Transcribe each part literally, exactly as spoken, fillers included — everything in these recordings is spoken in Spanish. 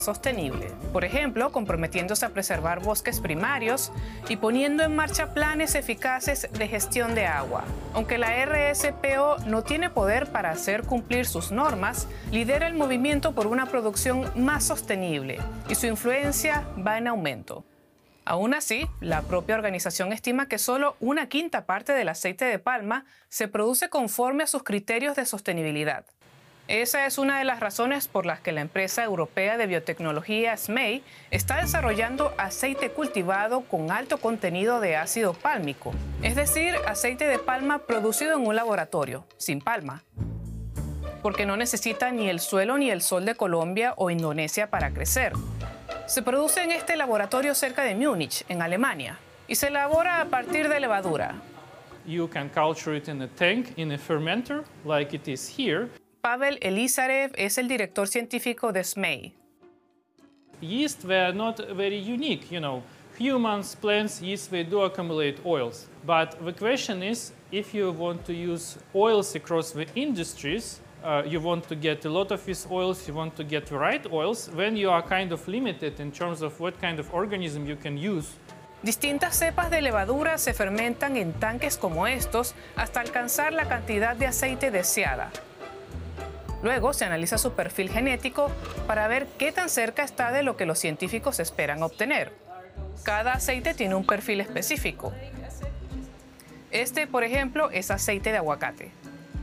sostenible, por ejemplo, comprometiéndose a preservar bosques primarios y poniendo en marcha planes eficaces de gestión de agua. Aunque la R S P O no tiene poder para hacer cumplir sus normas, lidera el movimiento por una producción más sostenible y su influencia va en aumento. Aún así, la propia organización estima que solo una quinta parte del aceite de palma se produce conforme a sus criterios de sostenibilidad. Esa es una de las razones por las que la empresa europea de biotecnología S M E I está desarrollando aceite cultivado con alto contenido de ácido pálmico, es decir, aceite de palma producido en un laboratorio, sin palma, porque no necesita ni el suelo ni el sol de Colombia o Indonesia para crecer. Se produce en este laboratorio cerca de Múnich, en Alemania, y se elabora a partir de levadura. You can culture it in a tank, in a fermenter, like it is here. Pavel Elizarev es el director científico de S M E I. Yeast were not very unique, you know. Humans, plants, yeast, they do accumulate oils. But the question is, if you want to use oils across the industries, uh, you want to get a lot of these oils, you want to get the right oils, then you are kind of limited in terms of what kind of organism you can use. Distintas cepas de levadura se fermentan en tanques como estos hasta alcanzar la cantidad de aceite deseada. Luego se analiza su perfil genético para ver qué tan cerca está de lo que los científicos esperan obtener. Cada aceite tiene un perfil específico. Este, por ejemplo, es aceite de aguacate.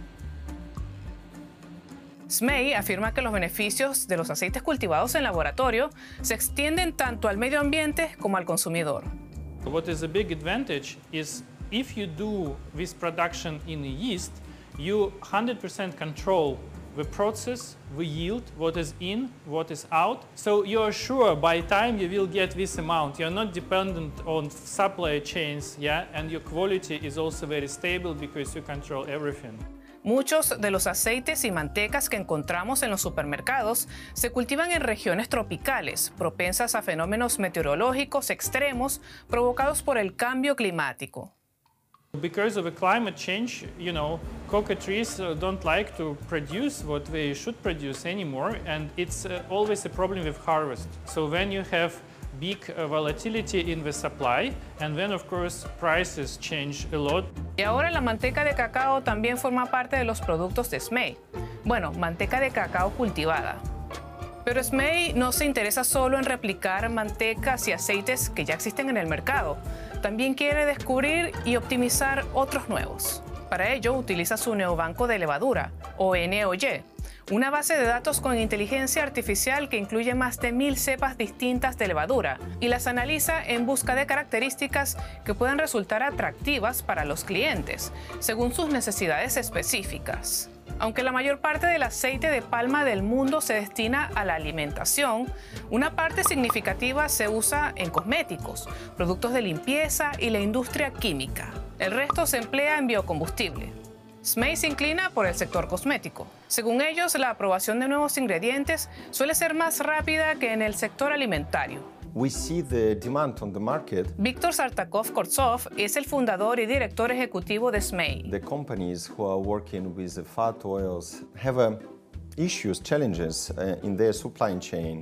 S M E I afirma que los beneficios de los aceites cultivados en laboratorio se extienden tanto al medio ambiente como al consumidor. What is a big advantage is if you do this production in a yeast, you one hundred percent control the process, the yield, what is in, what is out. So you are sure by time you will get this amount. You're not dependent on supply chains, yeah, and your quality is also very stable because you control everything. Muchos de los aceites y mantecas que encontramos en los supermercados se cultivan en regiones tropicales, propensas a fenómenos meteorológicos extremos provocados por el cambio climático. Because of the climate change, you know, cocoa trees uh, don't like to produce what they should produce anymore, and it's uh, always a problem with harvest. So when you have big uh, volatility in the supply, and then of course prices change a lot. Y ahora la manteca de cacao también forma parte de los productos de S M E I. Bueno, manteca de cacao cultivada. Pero S M E I no se interesa solo en replicar mantecas y aceites que ya existen en el mercado. También quiere descubrir y optimizar otros nuevos. Para ello, utiliza su neobanco de levadura, o N O Y, una base de datos con inteligencia artificial que incluye más de mil cepas distintas de levadura y las analiza en busca de características que puedan resultar atractivas para los clientes, según sus necesidades específicas. Aunque la mayor parte del aceite de palma del mundo se destina a la alimentación, una parte significativa se usa en cosméticos, productos de limpieza y la industria química. El resto se emplea en biocombustible. S M E I se inclina por el sector cosmético. Según ellos, la aprobación de nuevos ingredientes suele ser más rápida que en el sector alimentario. We see the demand on the market. Víctor Sartakov-Kortsov es el fundador y director ejecutivo de S M E I. The companies who are working with the fat oils have uh, issues, challenges uh, in their supply chain,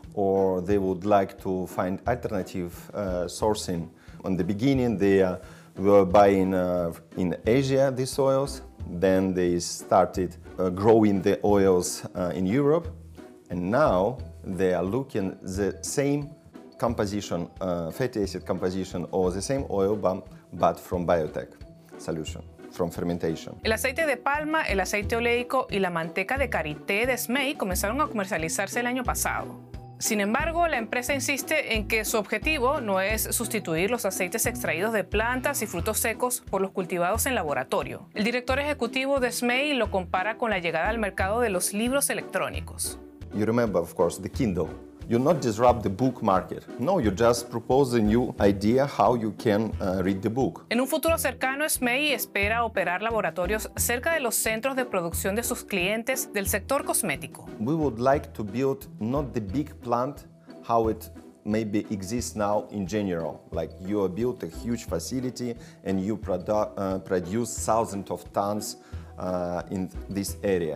or they would like to find alternative uh, sourcing. In the beginning, they uh, were buying uh, in Asia these oils. Then they started uh, growing the oils uh, in Europe, and now they are looking the same composition, uh, fatty acid composition, or the same oil, but, but from biotech solution, from fermentation. El aceite de palma, el aceite oleico y la manteca de karité de S M E I comenzaron a comercializarse el año pasado. Sin embargo, la empresa insiste en que su objetivo no es sustituir los aceites extraídos de plantas y frutos secos por los cultivados en laboratorio. El director ejecutivo de S M E I lo compara con la llegada al mercado de los libros electrónicos. You remember, of course, the Kindle. You not disrupt the book market. No, you just propose a new idea how you can uh, read the book. En un futuro cercano, S M E I espera operar laboratorios cerca de los centros de producción de sus clientes del sector cosmético. We would like to build not the big plant how it maybe exists now in general. Like you build a huge facility and you produ uh, produce thousands of tons uh, in this area.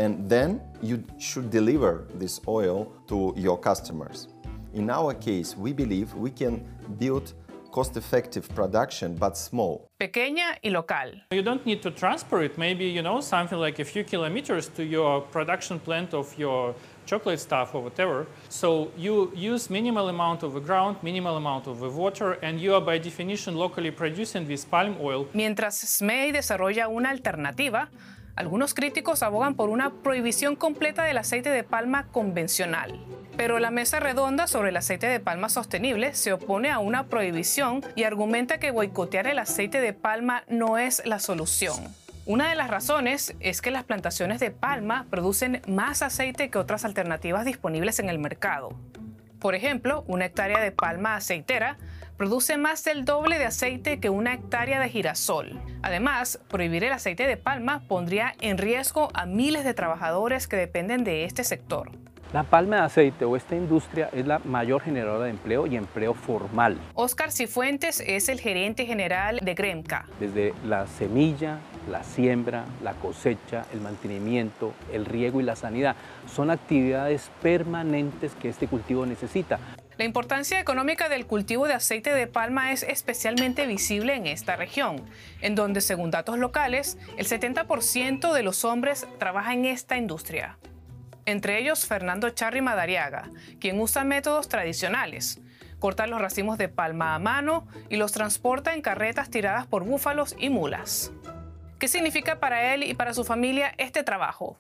and then you should deliver this oil to your customers. In our case, we believe we can build cost-effective production, but small. Pequeña y local. You don't need to transport it, maybe, you know, something like a few kilometers to your production plant of your chocolate stuff or whatever. So you use minimal amount of the ground, minimal amount of the water, and you are by definition locally producing this palm oil. Mientras S M E I desarrolla una alternativa, algunos críticos abogan por una prohibición completa del aceite de palma convencional. Pero la Mesa Redonda sobre el aceite de palma sostenible se opone a una prohibición y argumenta que boicotear el aceite de palma no es la solución. Una de las razones es que las plantaciones de palma producen más aceite que otras alternativas disponibles en el mercado. Por ejemplo, una hectárea de palma aceitera produce más del doble de aceite que una hectárea de girasol. Además, prohibir el aceite de palma pondría en riesgo a miles de trabajadores que dependen de este sector. La palma de aceite o esta industria es la mayor generadora de empleo y empleo formal. Óscar Cifuentes es el gerente general de Gremca. Desde la semilla, la siembra, la cosecha, el mantenimiento, el riego y la sanidad son actividades permanentes que este cultivo necesita. La importancia económica del cultivo de aceite de palma es especialmente visible en esta región, en donde, según datos locales, el setenta por ciento de los hombres trabaja en esta industria. Entre ellos, Fernando Charri Madariaga, quien usa métodos tradicionales. Corta los racimos de palma a mano y los transporta en carretas tiradas por búfalos y mulas. ¿Qué significa para él y para su familia este trabajo?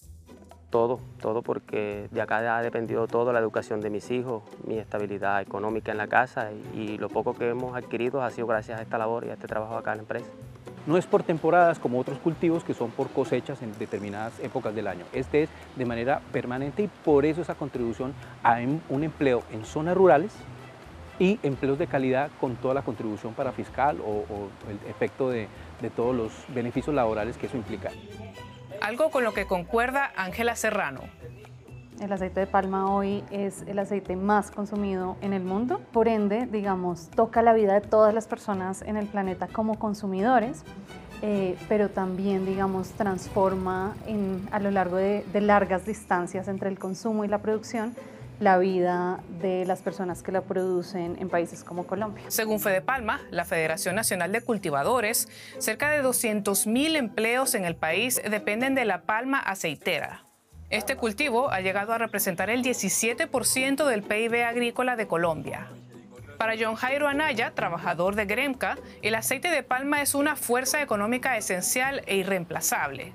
Todo, todo porque de acá ha dependido todo, la educación de mis hijos, mi estabilidad económica en la casa y, y lo poco que hemos adquirido ha sido gracias a esta labor y a este trabajo acá en la empresa. No es por temporadas como otros cultivos que son por cosechas en determinadas épocas del año. Este es de manera permanente y por eso esa contribución a un empleo en zonas rurales y empleos de calidad con toda la contribución para fiscal o, o el efecto de, de todos los beneficios laborales que eso implica. Algo con lo que concuerda Ángela Serrano. El aceite de palma hoy es el aceite más consumido en el mundo. Por ende, digamos, toca la vida de todas las personas en el planeta como consumidores, eh, pero también, digamos, transforma en, a lo largo de, de largas distancias entre el consumo y la producción la vida de las personas que la producen en países como Colombia. Según Fedepalma, la Federación Nacional de Cultivadores, cerca de doscientos mil empleos en el país dependen de la palma aceitera. Este cultivo ha llegado a representar el diecisiete por ciento del P I B agrícola de Colombia. Para John Jairo Anaya, trabajador de Gremca, el aceite de palma es una fuerza económica esencial e irreemplazable.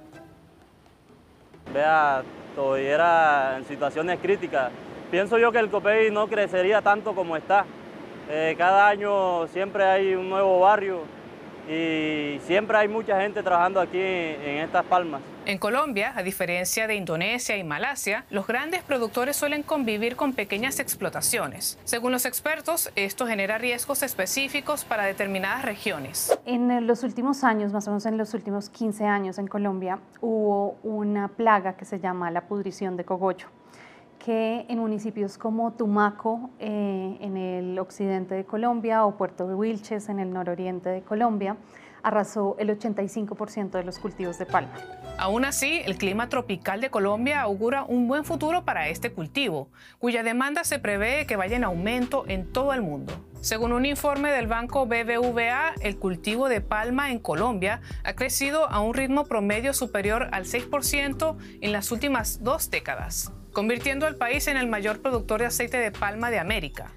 Vea, estuviera en situaciones críticas. Pienso yo que el Copey no crecería tanto como está. Eh, cada año siempre hay un nuevo barrio y siempre hay mucha gente trabajando aquí en, en estas palmas. En Colombia, a diferencia de Indonesia y Malasia, los grandes productores suelen convivir con pequeñas explotaciones. Según los expertos, esto genera riesgos específicos para determinadas regiones. En los últimos años, más o menos en los últimos quince años en Colombia, hubo una plaga que se llama la pudrición de cogollo, que en municipios como Tumaco, eh, en el occidente de Colombia, o Puerto de Wilches, en el nororiente de Colombia, arrasó el ochenta y cinco por ciento de los cultivos de palma. Aún así, el clima tropical de Colombia augura un buen futuro para este cultivo, cuya demanda se prevé que vaya en aumento en todo el mundo. Según un informe del banco B B V A, el cultivo de palma en Colombia ha crecido a un ritmo promedio superior al seis por ciento en las últimas dos décadas, convirtiendo al país en el mayor productor de aceite de palma de América.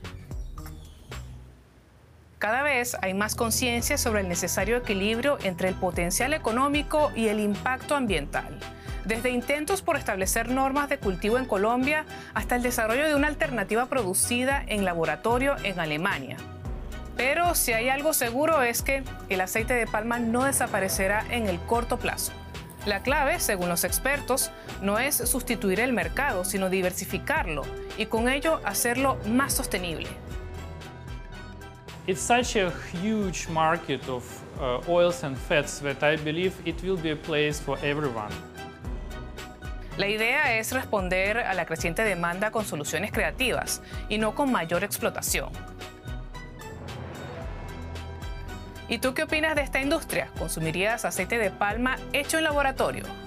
Cada vez hay más conciencia sobre el necesario equilibrio entre el potencial económico y el impacto ambiental, desde intentos por establecer normas de cultivo en Colombia hasta el desarrollo de una alternativa producida en laboratorio en Alemania. Pero si hay algo seguro es que el aceite de palma no desaparecerá en el corto plazo. La clave, según los expertos, no es sustituir el mercado, sino diversificarlo y con ello hacerlo más sostenible. It's such a huge market of uh, oils and fats that I believe it will be a place for everyone. La idea es responder a la creciente demanda con soluciones creativas y no con mayor explotación. ¿Y tú qué opinas de esta industria? ¿Consumirías aceite de palma hecho en laboratorio?